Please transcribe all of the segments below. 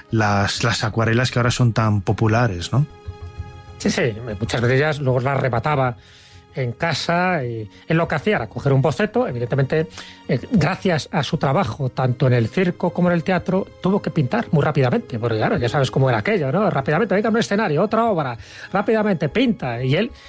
las acuarelas que ahora son tan populares, ¿no? Sí, muchas de ellas luego las remataba en casa, y él lo que hacía era coger un boceto. Evidentemente, gracias a su trabajo tanto en el circo como en el teatro, tuvo que pintar muy rápidamente, porque claro, ya sabes cómo era aquello, ¿no? Rápidamente, venga, un escenario, otra obra, rápidamente pinta, y él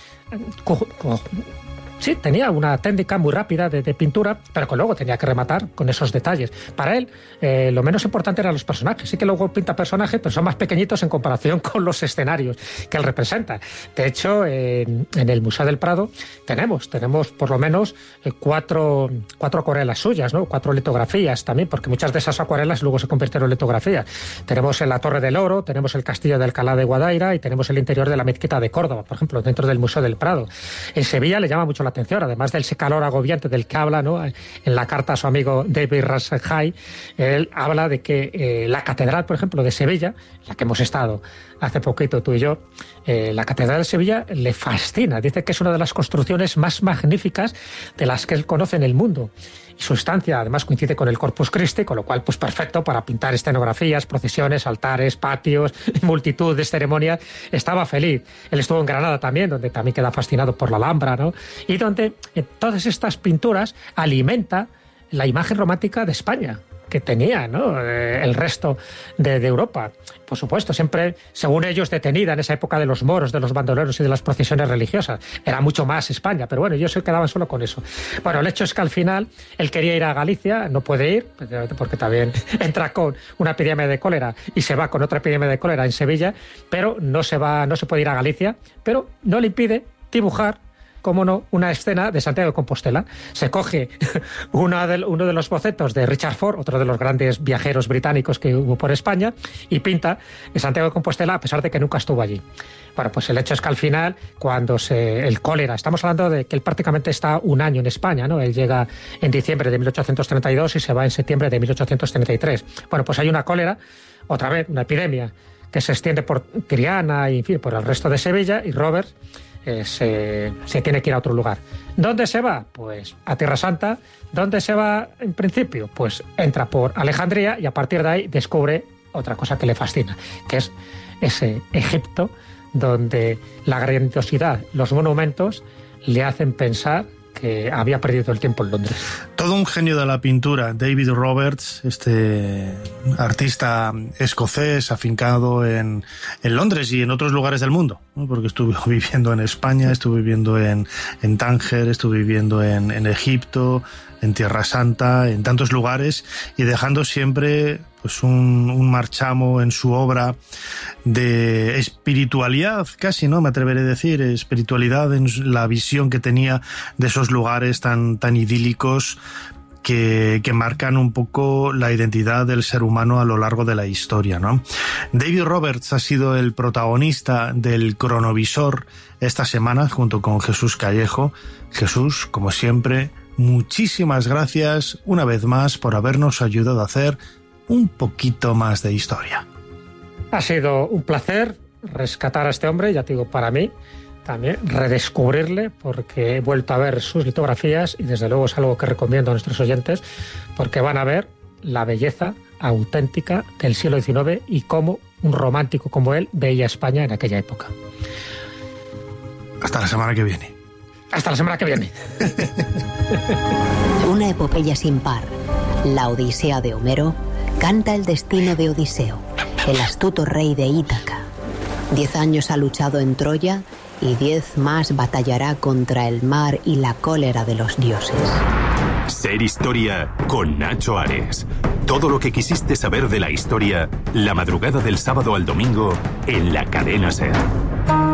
sí, tenía una técnica muy rápida de pintura, pero que luego tenía que rematar con esos detalles. Para él, lo menos importante eran los personajes. Sí que luego pinta personajes, pero son más pequeñitos en comparación con los escenarios que él representa. De hecho, en el Museo del Prado tenemos por lo menos cuatro acuarelas suyas, ¿no? 4 litografías también, porque muchas de esas acuarelas luego se convirtieron en litografías. Tenemos en la Torre del Oro, tenemos el Castillo de Alcalá de Guadaira y tenemos el interior de la Mezquita de Córdoba, por ejemplo, dentro del Museo del Prado. En Sevilla le llama mucho la atención, además del calor agobiante del que habla, ¿no? En la carta a su amigo David Rassenheim, él habla de que la catedral, por ejemplo, de Sevilla, la que hemos estado hace poquito tú y yo, la catedral de Sevilla le fascina. Dice que es una de las construcciones más magníficas de las que él conoce en el mundo. Y su estancia además coincide con el Corpus Christi, con lo cual pues perfecto para pintar escenografías, procesiones, altares, patios, multitud de ceremonias. Estaba feliz. Él estuvo en Granada también, donde también queda fascinado por la Alhambra, ¿no? Y donde todas estas pinturas alimenta la imagen romántica de España que tenía, ¿no? El resto de Europa. Por supuesto, siempre, según ellos, detenida en esa época de los moros, de los bandoleros y de las procesiones religiosas. Era mucho más España, pero bueno, ellos se quedaban solo con eso. Bueno, el hecho es que al final él quería ir a Galicia, no puede ir, porque también entra con una epidemia de cólera y se va con otra epidemia de cólera en Sevilla, pero no se puede ir a Galicia, pero no le impide dibujar, cómo no, una escena de Santiago de Compostela. Se coge uno de los bocetos de Richard Ford, otro de los grandes viajeros británicos que hubo por España, y pinta en Santiago de Compostela a pesar de que nunca estuvo allí. Bueno, pues el hecho es que al final, cuando el cólera, estamos hablando de que él prácticamente está un año en España, ¿no? Él llega en diciembre de 1832 y se va en septiembre de 1833. Bueno, pues hay una cólera, otra vez, una epidemia, que se extiende por Triana y, en fin, por el resto de Sevilla, y Robert se tiene que ir a otro lugar. ¿Dónde se va? Pues a Tierra Santa. ¿Dónde se va en principio? Pues entra por Alejandría y a partir de ahí descubre otra cosa que le fascina, que es ese Egipto donde la grandiosidad, los monumentos le hacen pensar que había perdido el tiempo en Londres. Todo un genio de la pintura, David Roberts, este artista escocés afincado en Londres y en otros lugares del mundo, ¿no? Porque estuve viviendo en España, estuve viviendo en Tánger, estuve viviendo en Egipto, en Tierra Santa, en tantos lugares, y dejando siempre pues un marchamo en su obra de espiritualidad, casi, ¿no? Me atreveré a decir, espiritualidad en la visión que tenía de esos lugares tan idílicos que marcan un poco la identidad del ser humano a lo largo de la historia, ¿no? David Roberts ha sido el protagonista del cronovisor esta semana junto con Jesús Callejo. Jesús, como siempre, muchísimas gracias una vez más por habernos ayudado a hacer un poquito más de historia. Ha sido un placer rescatar a este hombre, ya te digo, para mí también redescubrirle, porque he vuelto a ver sus litografías y desde luego es algo que recomiendo a nuestros oyentes, porque van a ver la belleza auténtica del siglo XIX y cómo un romántico como él veía España en aquella época. Hasta la semana que viene. Hasta la semana que viene. Una epopeya sin par. La Odisea de Homero canta el destino de Odiseo, el astuto rey de Ítaca. 10 años ha luchado en Troya y 10 más batallará contra el mar y la cólera de los dioses. Ser Historia con Nacho Ares. Todo lo que quisiste saber de la historia, la madrugada del sábado al domingo en la cadena SER.